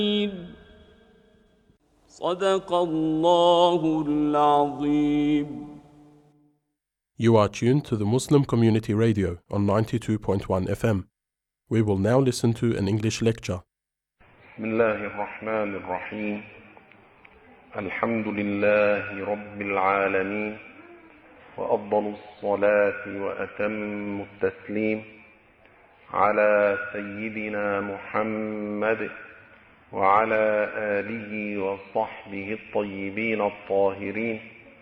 صدق الله العظيم. You are tuned to the Muslim Community Radio on 92.1 FM. We will now listen to an English lecture. بسم الله الرحمن الرحيم. الحمد لله رب العالمين، وأفضل الصلاة وأتم التسليم على سيدنا محمد وعلى آله وصحبه الطيبين الطاهرين.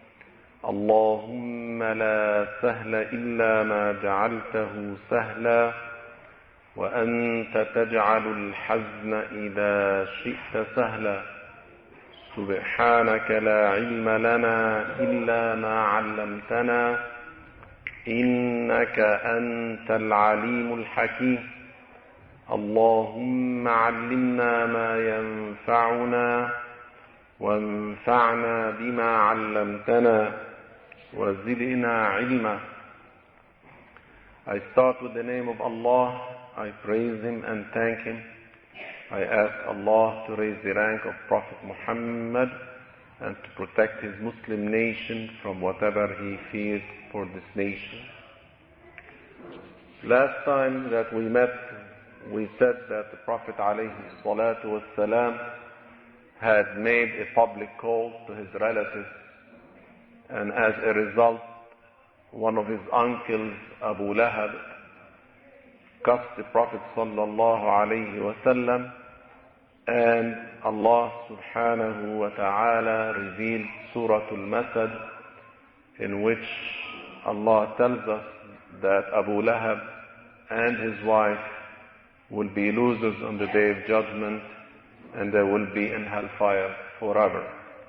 اللهم لا سهل إلا ما جعلته سهلا، وأنت تجعل الحزن إذا شئت سهلا. سبحانك لا علم لنا إلا ما علمتنا، إنك أنت العليم الحكيم. اللهم علمنا ما ينفعنا، وانفعنا بما علمتنا، وزدنا علما. I start with the name of Allah. I praise Him and thank Him. I ask Allah to raise the rank of Prophet Muhammad and to protect his Muslim nation from whatever he fears for this nation. Last time that we met, we said that the Prophet ﷺ had made a public call to his relatives, and as a result, one of his uncles, Abu Lahab, cursed the Prophet ﷺ, and Allah subhanahu wa ta'ala revealed Surah Al-Masad, in which Allah tells us that Abu Lahab and his wife will be losers on the Day of Judgment, and they will be in hellfire forever.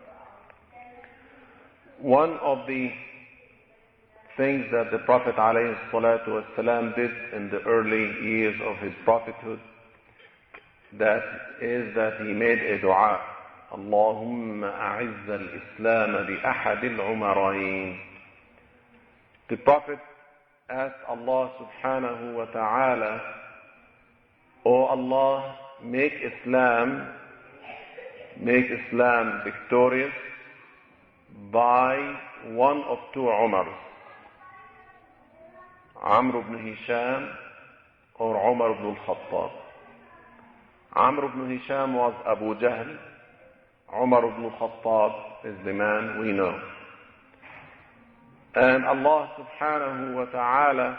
One of the things that the Prophet ﷺ did in the early years of his prophethood, that is that he made a dua. Allahumma a'izz al-Islam bi ahad al-umarayn. The Prophet asked Allah subhanahu wa ta'ala, O Allah, make Islam victorious by one of two Umars, Amr ibn Hisham or Umar ibn al-Khattab. Amr ibn Hisham was Abu Jahl. Umar ibn al-Khattab is the man we know. And Allah subhanahu wa ta'ala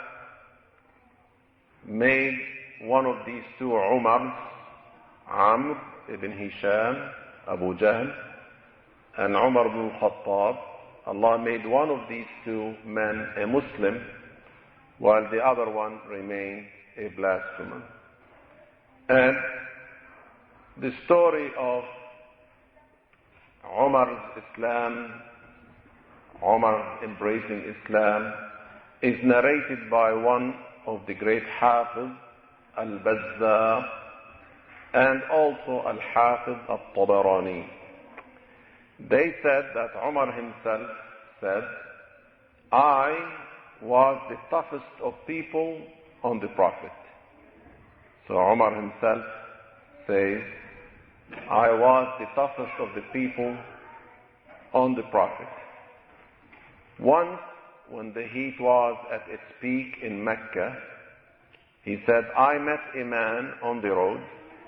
made one of these two Umars, Amr ibn Hisham, Abu Jahl, and Umar ibn al-Khattab. Allah made one of these two men a Muslim, while the other one remained a blasphemer. And the story of Umar's Islam, Umar embracing Islam, is narrated by one of the great Hafiz, Al-Bazzar, and also Al-Hafiz Al-Tabarani. They said that Umar himself said, I was the toughest of people on the Prophet. So Umar himself says, I was the toughest of the people on the Prophet. Once, when the heat was at its peak in Mecca, he said, I met a man on the road.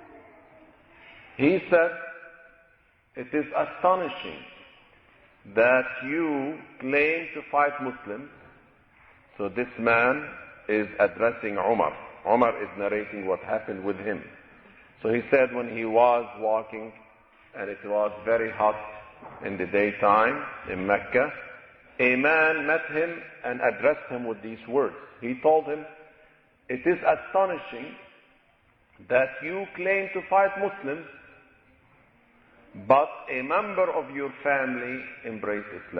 He said, it is astonishing that you claim to fight Muslims. So this man is addressing Umar. Umar is narrating what happened with him. So he said when he was walking, and it was very hot in the daytime in Mecca, a man met him and addressed him with these words. He told him, it is astonishing that you claim to fight Muslims, but a member of your family embraced Islam.